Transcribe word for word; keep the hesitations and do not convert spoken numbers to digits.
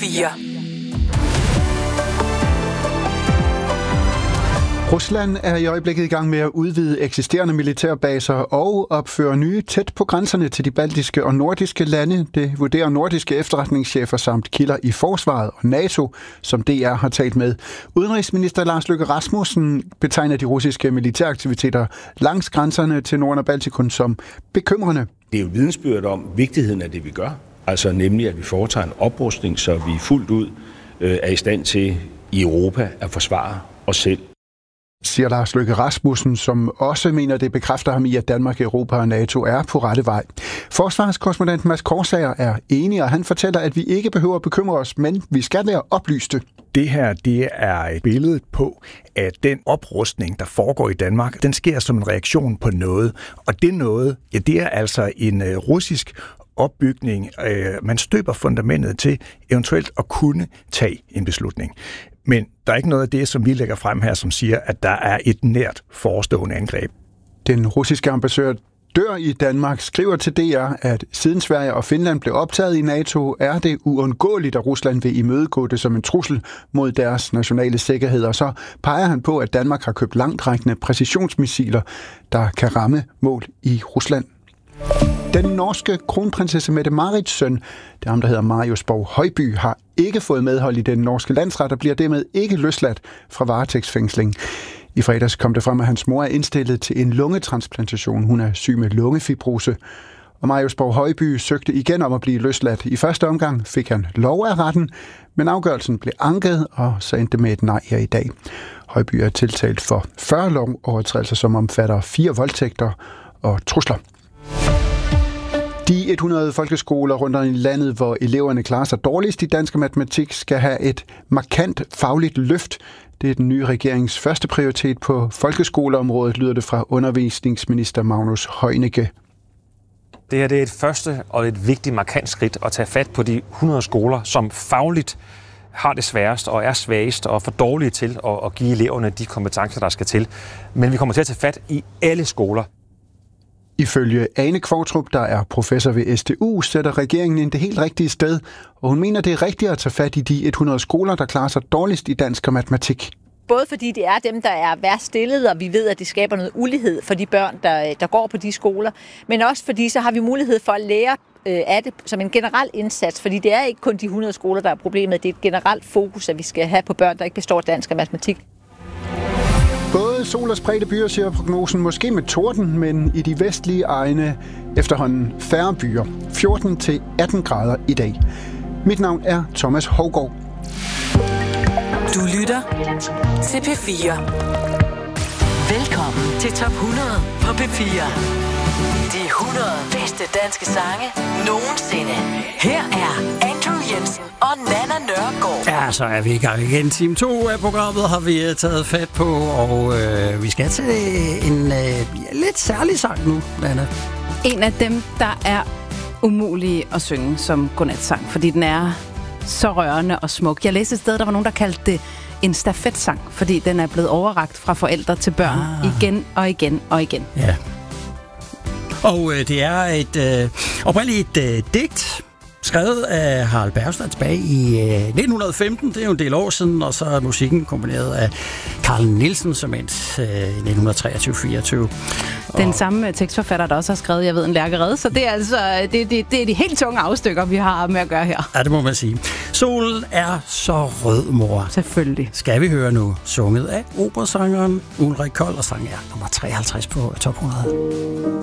fire. Rusland er i øjeblikket i gang med at udvide eksisterende militærbaser og opføre nye tæt på grænserne til de baltiske og nordiske lande. Det vurderer nordiske efterretningschefer samt kilder i forsvaret og NATO, som D R har talt med. Udenrigsminister Lars Løkke Rasmussen betegner de russiske militæraktiviteter langs grænserne til Norden og Baltikum som bekymrende. Det er jo vidensbyrd om vigtigheden af det, vi gør. Altså nemlig, at vi foretager en oprustning, så vi fuldt ud øh, er i stand til i Europa at forsvare os selv. Siger Lars Løkke Rasmussen, som også mener, det bekræfter ham i, at Danmark, Europa og NATO er på rette vej. Forsvarskorrespondent Mads Korsager er enig, og han fortæller, at vi ikke behøver at bekymre os, men vi skal være oplyste. Det her, det er et billede på, at den oprustning, der foregår i Danmark, den sker som en reaktion på noget. Og det noget, ja, det er altså en uh, russisk opbygning. Uh, man støber fundamentet til eventuelt at kunne tage en beslutning. Men der er ikke noget af det, som vi lægger frem her, som siger, at der er et nært forestående angreb. Den russiske ambassadør dør i Danmark skriver til D R, at siden Sverige og Finland blev optaget i NATO, er det uundgåeligt, at Rusland vil imødegå det som en trussel mod deres nationale sikkerhed. Og så peger han på, at Danmark har købt langtrækkende præcisionsmissiler, der kan ramme mål i Rusland. Den norske kronprinsesse Mette-Marits søn, det er ham, der hedder Marius Borg Højby, har ikke fået medhold i den norske landsret og bliver dermed ikke løsladt fra varetægtsfængsling. I fredags kom det frem, at hans mor er indstillet til en lungetransplantation. Hun er syg med lungefibrose. Og Marius Borg Højby søgte igen om at blive løsladt. I første omgang fik han lov af retten, men afgørelsen blev anket, og så endte med et nej her i dag. Højby er tiltalt for fyrre lovovertrædelser, som omfatter fire voldtægter og trusler. De hundrede folkeskoler rundt om i landet, hvor eleverne klarer sig dårligst i dansk og matematik, skal have et markant fagligt løft. Det er den nye regerings første prioritet på folkeskoleområdet, lyder det fra undervisningsminister Magnus Heunicke. Det her det er et første og et vigtigt markant skridt at tage fat på de hundrede skoler, som fagligt har det sværest og er svagest og for dårlige til at, at give eleverne de kompetencer, der skal til. Men vi kommer til at tage fat i alle skoler. Ifølge Ane Kvartrup, der er professor ved S D U, sætter regeringen ind det helt rigtige sted, og hun mener, det er rigtigt at tage fat i de hundrede skoler, der klarer sig dårligst i dansk og matematik. Både fordi det er dem, der er værst stillet, og vi ved, at det skaber noget ulighed for de børn, der, der går på de skoler, men også fordi så har vi mulighed for at lære øh, af det som en generel indsats, fordi det er ikke kun de hundrede skoler, der er problemet, det er et generelt fokus, at vi skal have på børn, der ikke består dansk og matematik. Både sol og spredte byer, siger prognosen, måske med torden, men i de vestlige egne efterhånden færre byer. fjorten til atten grader i dag. Mit navn er Thomas Hougaard. Du lytter til P fire. Velkommen til Top hundrede på P fire. De hundrede bedste danske sange nogensinde. Her er Andrew Jensen og Nana Nørgaard. Ja, så er vi i gang igen. Time to af programmet har vi taget fat på, og øh, vi skal til en øh, lidt særlig sang nu, Nana. En af dem, der er umulige at synge som godnatsang, fordi den er så rørende og smuk. Jeg læste et sted, der var nogen, der kaldte det en stafetsang, fordi den er blevet overrakt fra forældre til børn ah. igen og igen og igen. Ja. Og øh, det er et øh, oprindeligt et øh, digt, skrevet af Harald Bergstad tilbage i øh, nitten femten. Det er jo en del år siden, og så er musikken komponeret af Carl Nielsen, som endte øh, i nitten treogtyve fireogtyve. Den og samme tekstforfatter, der også har skrevet, jeg ved, en Lærkerede. Så det er altså det, det, det er de helt tunge afstykker, vi har med at gøre her. Ja, det må man sige. Solen er så rød, mor. Selvfølgelig. Skal vi høre nu, sunget af operasangeren Ulrik Kold, og sang er nummer treoghalvtreds på Top hundrede.